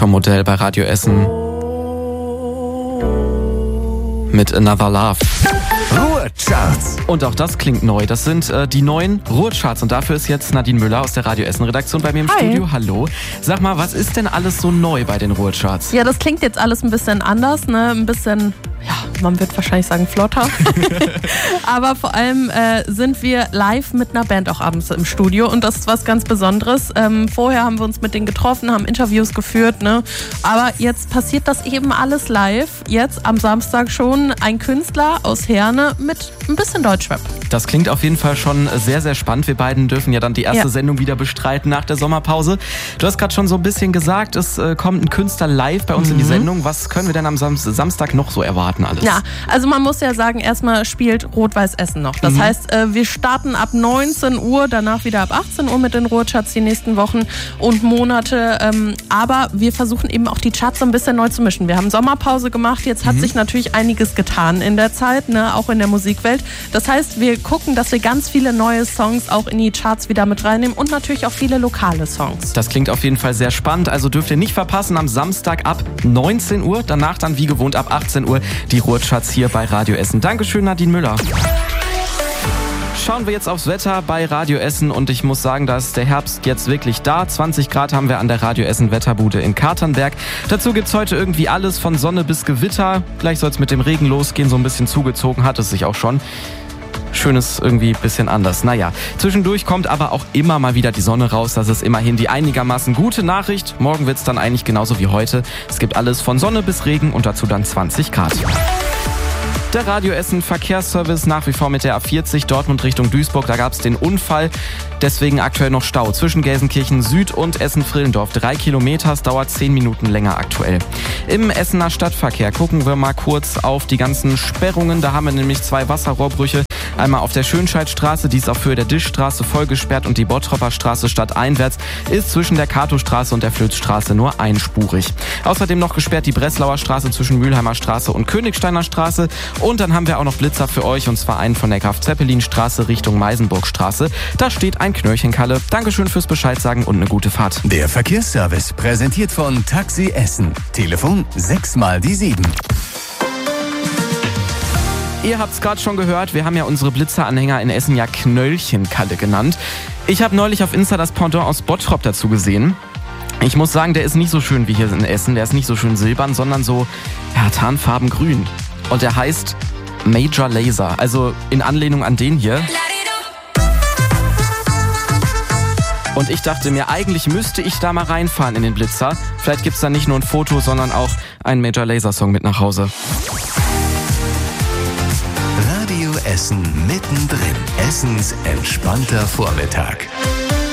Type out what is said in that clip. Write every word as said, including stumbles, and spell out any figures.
Topmodell bei Radio Essen mit Another Love. Ruhrcharts. Und auch das klingt neu. Das sind äh, die neuen Ruhrcharts. Und dafür ist jetzt Nadine Müller aus der Radio Essen-Redaktion bei mir im Hi. Studio. Hallo. Sag mal, was ist denn alles so neu bei den Ruhrcharts? Ja, das klingt jetzt alles ein bisschen anders, ne? Ein bisschen, ja, man wird wahrscheinlich sagen flotter. Aber vor allem äh, sind wir live mit einer Band auch abends im Studio. Und das ist was ganz Besonderes. Ähm, vorher haben wir uns mit denen getroffen, haben Interviews geführt, ne? Aber jetzt passiert das eben alles live. Jetzt am Samstag schon ein Künstler aus Herne mit ein bisschen Deutschrap. Das klingt auf jeden Fall schon sehr, sehr spannend. Wir beiden dürfen ja dann die erste Ja. Sendung wieder bestreiten nach der Sommerpause. Du hast gerade schon so ein bisschen gesagt, es äh, kommt ein Künstler live bei uns Mhm. in die Sendung. Was können wir denn am Sam- Samstag noch so erwarten alles? Ja, also man muss ja sagen, erstmal spielt Rot-Weiß Essen noch. Das Mhm. heißt, äh, wir starten ab neunzehn Uhr, danach wieder ab achtzehn Uhr mit den Ruhrcharts die nächsten Wochen und Monate. Ähm, aber wir versuchen eben auch die Charts so ein bisschen neu zu mischen. Wir haben Sommerpause gemacht, jetzt hat Mhm. sich natürlich einiges getan in der Zeit, ne, auch in der Musikwelt. Das heißt, wir gucken, dass wir ganz viele neue Songs auch in die Charts wieder mit reinnehmen und natürlich auch viele lokale Songs. Das klingt auf jeden Fall sehr spannend, also dürft ihr nicht verpassen am Samstag ab neunzehn Uhr, danach dann wie gewohnt ab achtzehn Uhr die Ruhrcharts hier bei Radio Essen. Dankeschön, Nadine Müller. Schauen wir jetzt aufs Wetter bei Radio Essen und ich muss sagen, da ist der Herbst jetzt wirklich da. zwanzig Grad haben wir an der Radio Essen Wetterbude in Katernberg. Dazu gibt's heute irgendwie alles von Sonne bis Gewitter. Gleich soll es mit dem Regen losgehen, so ein bisschen zugezogen hat es sich auch schon. Schönes irgendwie bisschen anders. Naja, zwischendurch kommt aber auch immer mal wieder die Sonne raus. Das ist immerhin die einigermaßen gute Nachricht. Morgen wird's dann eigentlich genauso wie heute. Es gibt alles von Sonne bis Regen und dazu dann zwanzig Grad. Der Radio Essen Verkehrsservice nach wie vor mit der A vierzig Dortmund Richtung Duisburg. Da gab es den Unfall. Deswegen aktuell noch Stau zwischen Gelsenkirchen Süd und Essen-Frillendorf. Drei Kilometer, es dauert zehn Minuten länger aktuell. Im Essener Stadtverkehr gucken wir mal kurz auf die ganzen Sperrungen. Da haben wir nämlich zwei Wasserrohrbrüche. Einmal auf der Schönscheidstraße, die ist auf Höhe der Dischstraße voll gesperrt und die Bottropper Straße stadteinwärts ist zwischen der Katowstraße und der Flözstraße nur einspurig. Außerdem noch gesperrt die Breslauer Straße zwischen Mülheimer Straße und Königsteiner Straße. Und dann haben wir auch noch Blitzer für euch und zwar einen von der Graf-Zeppelin-Straße Richtung Meisenburgstraße. Da steht ein Knöllchenkalle. Dankeschön fürs Bescheid sagen und eine gute Fahrt. Der Verkehrsservice präsentiert von Taxi Essen. Telefon sechs mal die sieben. Ihr habt es gerade schon gehört, wir haben ja unsere Blitzeranhänger in Essen ja Knöllchenkalle genannt. Ich habe neulich auf Insta das Pendant aus Bottrop dazu gesehen. Ich muss sagen, der ist nicht so schön wie hier in Essen. Der ist nicht so schön silbern, sondern so ja, tarnfarbengrün. Und der heißt Major Lazer, also in Anlehnung an den hier. Und ich dachte mir, eigentlich müsste ich da mal reinfahren in den Blitzer. Vielleicht gibt's da nicht nur ein Foto, sondern auch einen Major Lazer Song mit nach Hause. Radio Essen mittendrin. Essens entspannter Vormittag.